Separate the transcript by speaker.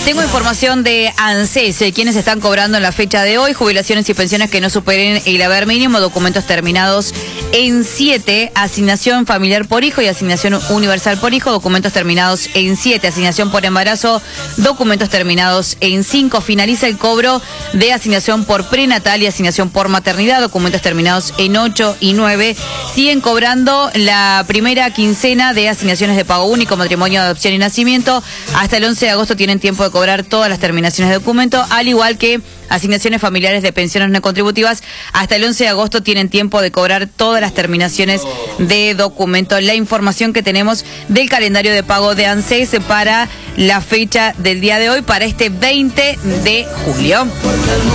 Speaker 1: Tengo información de ANSES, quienes están cobrando en la fecha de hoy, jubilaciones y pensiones que no superen el haber mínimo, documentos terminados en 7, asignación familiar por hijo y asignación universal por hijo, documentos terminados en 7, asignación por embarazo, documentos terminados en 5, finaliza el cobro de asignación por prenatal y asignación por maternidad, documentos terminados en 8 y 9, siguen cobrando la primera quincena de asignaciones de pago único, matrimonio, adopción y nacimiento, hasta el 11 de agosto tienen tiempo de cobrar todas las terminaciones de documento, al igual que asignaciones familiares de pensiones no contributivas, hasta el 11 de agosto tienen tiempo de cobrar todas las terminaciones de documento. La información que tenemos del calendario de pago de ANSES para la fecha del día de hoy, para este 20 de julio.